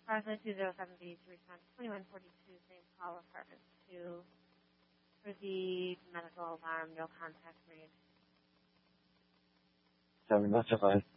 Parcel 207B to respond to 2142 St. Paul Apartments 2 for the medical alarm, no contact made. Having justified.